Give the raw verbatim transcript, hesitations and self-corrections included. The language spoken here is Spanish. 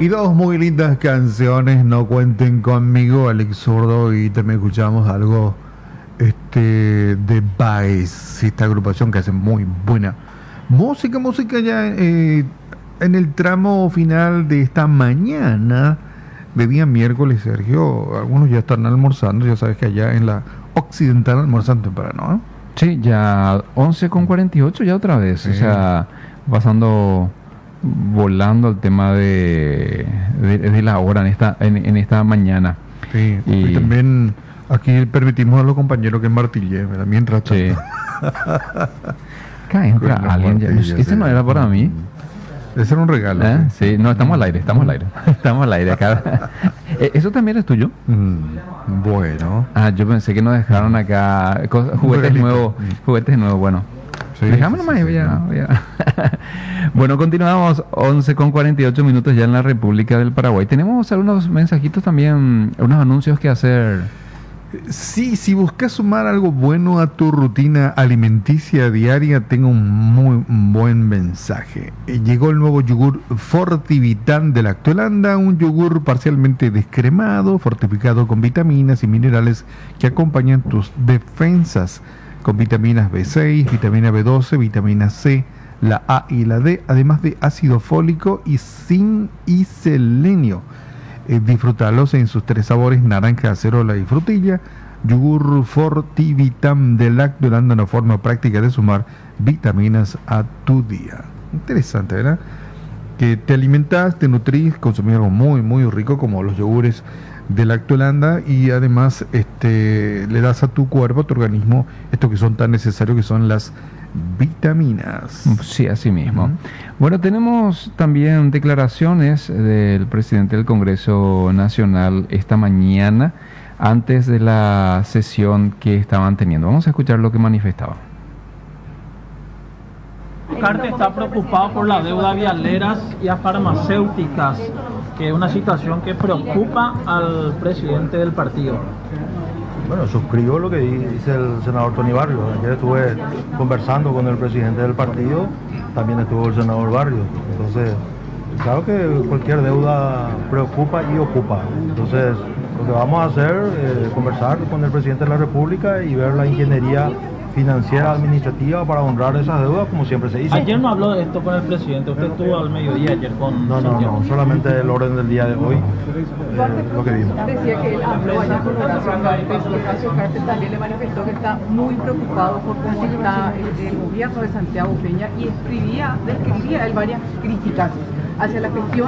Y dos muy lindas canciones, No cuenten conmigo, Alex Zurdo, y también escuchamos algo este de Vice, esta agrupación que hace muy buena música, música ya eh, en el tramo final de esta mañana, de día miércoles, Sergio. Algunos ya están almorzando, ya sabes que allá en la Occidental almuerzan temprano, ¿no? Sí, ya once con cuarenta y ocho ya otra vez, Sí. o sea, pasando, volando el tema de, de, de la hora en esta, en, en esta mañana. Sí, y, Y- también aquí permitimos a los compañeros que martillen, ¿verdad? Mientras tanto. Sí. Acá entra Con la alguien, ya- martilla, ese sí. no era para mí. Ese era un regalo. ¿Eh? Sí. Sí, no, estamos al aire, estamos al aire. Estamos al aire acá. Eh, ¿Eso también es tuyo? Mm, bueno. Ah, yo pensé que nos dejaron acá cosas- juguetes regalito. nuevos, Mm. juguetes nuevos, bueno. Sí, Déjame sí, nomás, sí, voy sí, a- ¿no? voy a- Bueno, continuamos, once con cuarenta y ocho minutos ya en la República del Paraguay. Tenemos algunos mensajitos también, unos anuncios que hacer. Sí, si buscas sumar algo bueno a tu rutina alimenticia diaria, tengo un muy buen mensaje. Eh, Llegó el nuevo yogur Fortivitan de Lactolanda, un yogur parcialmente descremado, fortificado con vitaminas y minerales que acompañan tus defensas, con vitaminas B seis, vitamina B doce, vitamina C, la A y la D, además de ácido fólico y zinc y selenio. Eh, disfrútalos en sus tres sabores: naranja, acerola y frutilla. Yogur Fortivitam de Lactolanda, una forma práctica de sumar vitaminas a tu día. Interesante, ¿verdad? Que te alimentas, te nutrís, consumís algo muy, muy rico como los yogures de Lactolanda, y además este, le das a tu cuerpo, a tu organismo, esto que son tan necesarios, que son las vitaminas. Sí, así mismo. Ujú. Bueno, tenemos también declaraciones del presidente del Congreso Nacional esta mañana, antes de la sesión que estaban teniendo. Vamos a escuchar lo que manifestaba. Carte está preocupado por la deuda vialeras y a farmacéuticas, que es una situación que preocupa al presidente del partido. Bueno, suscribo lo que dice el senador Tony Barrios. Ayer estuve conversando con el presidente del partido, también estuvo el senador Barrios. Entonces, claro que cualquier deuda preocupa y ocupa. Entonces, lo que vamos a hacer es conversar con el presidente de la República y ver la ingeniería financiera administrativa para honrar esas deudas, como siempre se hizo. Ayer no habló de esto con el presidente, usted estuvo al mediodía ayer con No, no, Santiago. no, solamente el orden del día de hoy, eh, lo que vimos. Decía que él habló allá con Horacio Cartes, y Horacio Cartes también le manifestó que está muy preocupado por cómo está el, el gobierno de Santiago Peña, y escribía, describía él varias críticas hacia la gestión